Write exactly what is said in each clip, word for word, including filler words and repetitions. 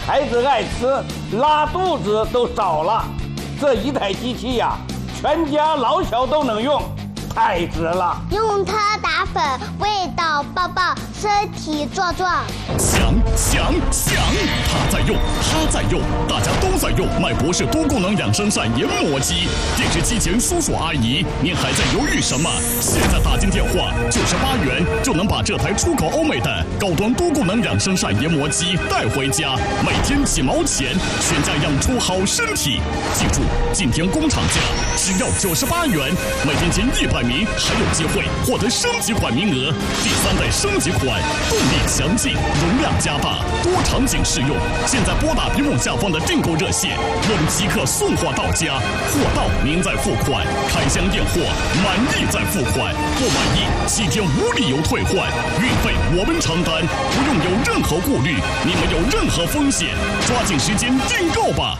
孩子爱吃，拉肚子都少了。这一台机器呀，全家老小都能用，太值了。 用它打粉，味道爆爆，身体壮壮。 响响响！他在用，他在用，大家都在用麦博士多功能养生膳研磨机。电视机前叔叔阿姨，您还在犹豫什么？现在打进电话，九十八元就能把这台出口欧美的高端多功能养生膳研磨机带回家，每天几毛钱，全家养出好身体。记住，今天工厂价只要九十八元，每天前一百名还有机会获得升级款名额。第三代升级款，动力强劲，容量加大，多场景适用。现在拨打屏幕下方的订购热线，我们即刻送货到家，货到您再付款，开箱验货，满意再付款，不满意七天无理由退换，运费我们承担，不用有任何顾虑，你们有任何风险，抓紧时间订购吧。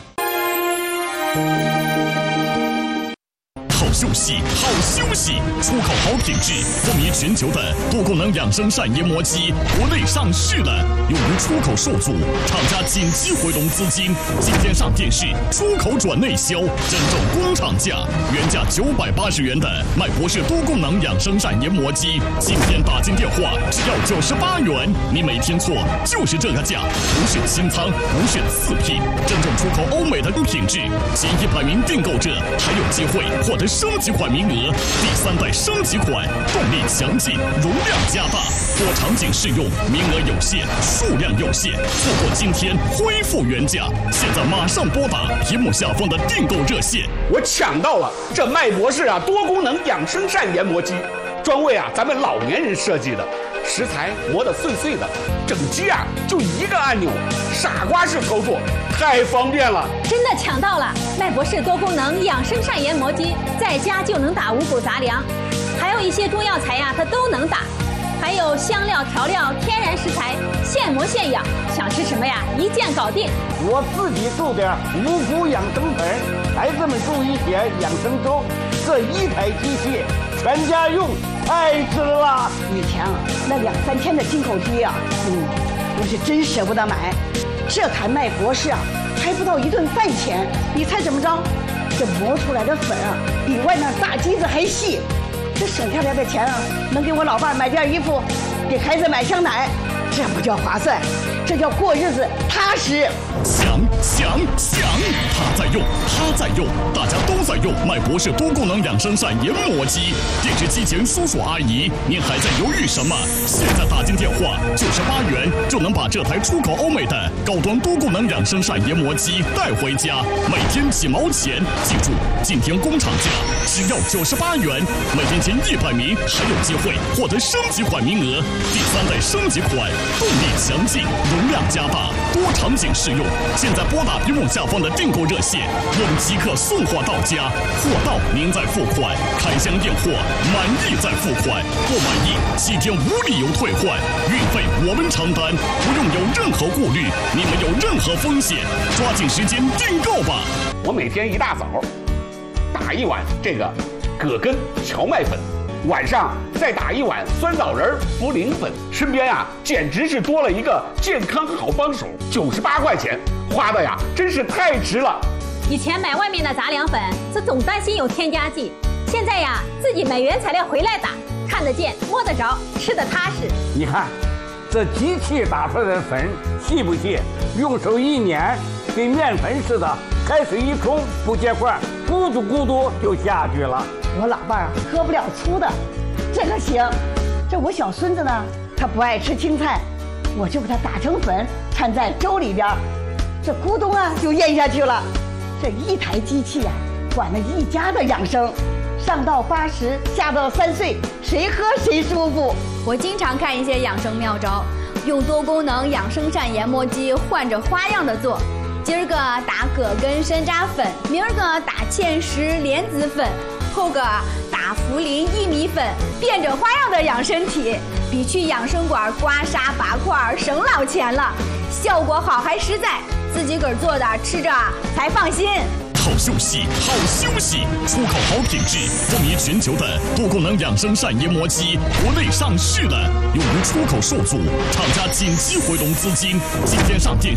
好休息，好休息！出口好品质，风靡全球的多功能养生膳研磨机，国内上市了，由于出口受阻，厂家紧急回笼资金，今天上电视，出口转内销，真正工厂价，原价九百八十元的麦博士多功能养生膳研磨机，今天打进电话只要九十八元，你没听错，就是这个价，不是清仓，不是次品，真正出口欧美的品质，前一百名订购者还有机会获得升级款名额，第三代升级款，动力强劲，容量加大，多场景适用，名额有限，数量有限，错过今天恢复原价。现在马上拨打屏幕下方的订购热线。 我抢到了这麦博士啊多功能养生膳研磨机，专为啊咱们老年人设计的，食材磨得碎碎的，整机啊就一个按钮，傻瓜式操作，太方便了。 真的抢到了麦博士多功能养生膳研磨机，在家就能打五谷杂粮，还有一些中药材呀，它都能打，还有香料调料、天然食材，现磨现养，想吃什么呀，一键搞定。 我自己做点五谷养生粉，孩子们做一些养生粥，这一台机器全家用，太值了。 以前啊，那两三千的进口机啊，嗯，我是真舍不得买。这台麦博士啊，还不到一顿饭钱，你猜怎么着？这磨出来的粉啊，比外面大机子还细。这省下来的钱啊，能给我老伴买件衣服，给孩子买箱奶，这不叫划算，这叫过日子踏实。 响响响！他在用，他在用，大家都在用麦博士多功能养生膳研磨机。电视机前叔叔阿姨，您还在犹豫什么？现在打进电话，九十八元就能把这台出口欧美的高端多功能养生膳研磨机带回家，每天几毛钱。记住，今天工厂价只要九十八元，每天前一百名还有机会获得升级款名额。第三代升级款，动力强劲，容量加大，多场景适用。现在拨打屏幕下方的订购热线，我们即刻送货到家，货到您再付款，开箱验货，满意再付款，不满意七天无理由退换，运费我们承担，不用有任何顾虑，你们有任何风险，抓紧时间订购吧。 我每天一大早打一碗这个葛根荞麦粉，晚上再打一碗酸枣仁茯苓粉，身边啊简直是多了一个健康好帮手。九十八块钱花的呀，真是太值了。 以前买外面的杂粮粉，这总担心有添加剂，现在呀自己买原材料回来打，看得见摸得着，吃得踏实。 你看这机器打出来的粉细不细？用手一捻，跟面粉似的，开水一冲不结块，咕嘟咕嘟就下去了。 我老伴儿喝不了粗的，这个行。这我小孙子呢，他不爱吃青菜，我就把它打成粉，掺在粥里边，这咕咚啊就咽下去了。这一台机器呀、啊，管了一家的养生，上到八十，下到三岁，谁喝谁舒服。 我经常看一些养生妙招，用多功能养生膳研磨机换着花样的做。今儿个打葛根山楂粉，明儿个打芡实莲子粉，后个打茯苓薏米粉，变着花样的养身体，比去养生馆刮痧拔块省老钱了，效果好还实在，自己个儿做的吃着才放心。 好休息，好休息！出口好品质，风靡全球的多功能养生膳研磨机，国内上市了。由于出口受阻，厂家紧急回笼资金，今天上电视。